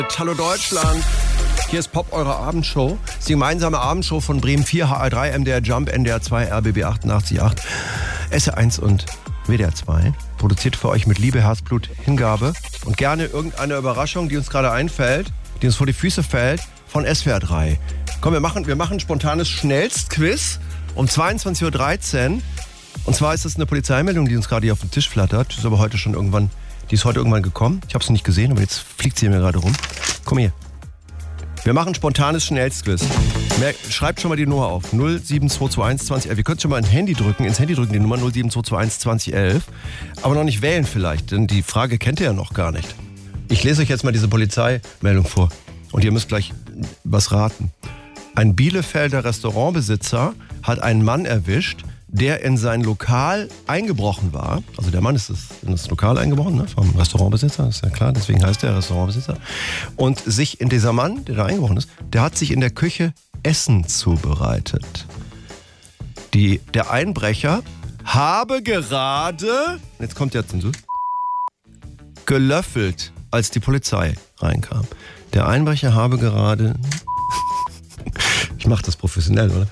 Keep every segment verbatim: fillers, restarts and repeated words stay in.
Hallo Deutschland. Hier ist Pop, eure Abendshow. Das ist die gemeinsame Abendshow von Bremen vier, H R drei, M D R Jump, N D R zwei, R B B achtundachtzig Komma acht, S R eins und W D R zwei. Produziert für euch mit Liebe, Herzblut, Hingabe. Und gerne irgendeine Überraschung, die uns gerade einfällt, die uns vor die Füße fällt, von S W R drei. Komm, wir machen, wir machen ein spontanes Schnellstquiz um zweiundzwanzig Uhr dreizehn. Und zwar ist das eine Polizeimeldung, die uns gerade hier auf den Tisch flattert. Die ist aber heute schon irgendwann, die ist heute irgendwann gekommen. Ich habe sie nicht gesehen, aber jetzt fliegt sie mir gerade rum. Komm hier. Wir machen ein spontanes Schnellstquiz. Schreibt schon mal die Nummer auf. null sieben zwei zwei eins zwanzig elf. Ihr könnt schon mal ein Handy drücken, ins Handy drücken, die Nummer null sieben zwei zwei eins zwanzig elf. Aber noch nicht wählen vielleicht, denn die Frage kennt ihr ja noch gar nicht. Ich lese euch jetzt mal diese Polizeimeldung vor. Und ihr müsst gleich was raten. Ein Bielefelder Restaurantbesitzer hat einen Mann erwischt, der in sein Lokal eingebrochen war. Also der Mann ist in das Lokal eingebrochen, ne, vom Restaurantbesitzer, ist ja klar, deswegen heißt der Restaurantbesitzer. Und sich in dieser Mann, der da eingebrochen ist, der hat sich in der Küche Essen zubereitet. Die, der Einbrecher habe gerade, jetzt kommt der Zensur, gelöffelt, als die Polizei reinkam. Der Einbrecher habe gerade, ich mach das professionell, oder?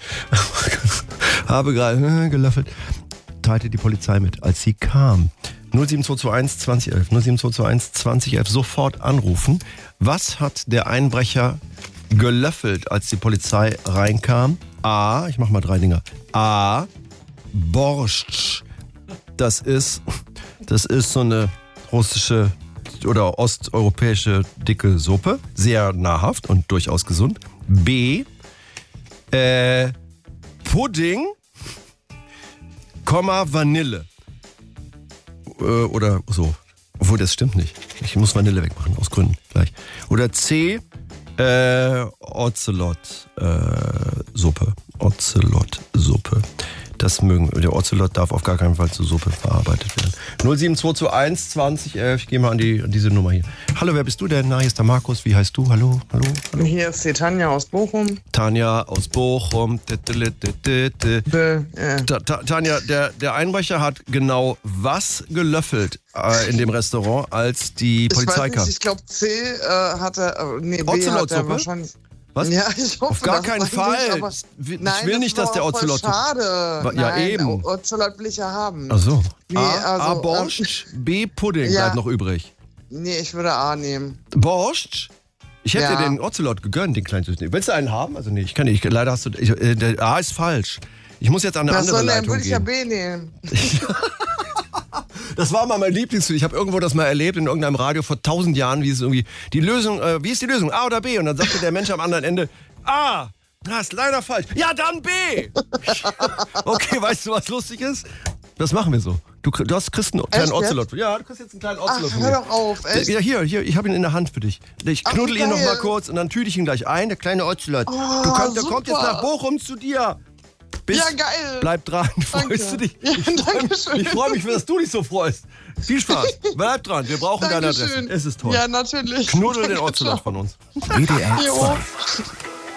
habe gerade gelöffelt, teilte die Polizei mit, als sie kam. null sieben zwei zwei eins zwanzig elf, null sieben zwei zwei eins zwanzig elf, sofort anrufen. Was hat der Einbrecher gelöffelt, als die Polizei reinkam? A, ich mach mal drei Dinger. A, Borscht. Das ist, das ist so eine russische oder osteuropäische dicke Suppe. Sehr nahrhaft und durchaus gesund. B, äh, Pudding, Komma, Vanille. Äh, oder so. Obwohl, das stimmt nicht. Ich muss Vanille wegmachen, aus Gründen gleich. Oder C, äh, Ocelot-Suppe. Äh, Ocelot-Suppe. Das mögen, der Ocelot darf auf gar keinen Fall zur Suppe verarbeitet werden. null sieben zwei zwei eins zwanzig elf, ich gehe mal an, die, an diese Nummer hier. Hallo, wer bist du denn? Na, hier ist der Markus, wie heißt du? Hallo, hallo, hallo. Hier ist die Tanja aus Bochum. Tanja aus Bochum. Be, äh. Ta- Ta- Tanja, der, der Einbrecher hat genau was gelöffelt äh, in dem Restaurant, als die Polizei ich weiß kam? nicht, ich glaube C äh, hat er, äh, nee, B hat er wahrscheinlich... Was? Ja, ich hoffe, auf gar das keinen Fall. Aber, ich nein, will das nicht, dass der Ocelot... Schade. Ja, nein, eben. Ocelot will ich ja haben. Ach so. Nee, A, also, A Borscht, B Pudding ja. bleibt noch übrig. Nee, ich würde A nehmen. Borscht? Ich hätte Ja. dir den Ocelot gegönnt, den kleinen Süßen. Willst du einen haben? Also nee, ich kann nicht. Leider hast du... Ich, äh, der A ist falsch. Ich muss jetzt an eine Was andere soll denn? Leitung Würde ich ja gehen. B nehmen. Das war mal mein Lieblingsfilm. Ich habe irgendwo das mal erlebt in irgendeinem Radio vor tausend Jahren, wie es irgendwie die Lösung, äh, wie ist die Lösung? A oder B? Und dann sagte der Mensch am anderen Ende A. Das ist leider falsch. Ja, dann B. Okay, weißt du, was lustig ist? Das machen wir so. Du, du hast, kriegst einen kleinen Echt, Ocelot. Ja, du kriegst jetzt einen kleinen Ocelot. Ach, von hör mir. doch auf, echt? Ja, hier, hier, ich habe ihn in der Hand für dich. Ich Ach, knuddel ihn noch geil. mal kurz und dann tüte ich ihn gleich ein, der kleine Ocelot. Oh, du kommst, der super. kommt jetzt nach Bochum zu dir. Bis, Ja, geil. Bleib dran, Danke. freust du dich? Ja, ich freue danke mich, schön. ich freu mich, dass du dich so freust. Viel Spaß. Bleib dran, wir brauchen deine Adresse. Dankeschön. Es ist toll. Ja, natürlich. Knuddel den Danke, Ocelot ciao. von uns. W D R Jo. zwei.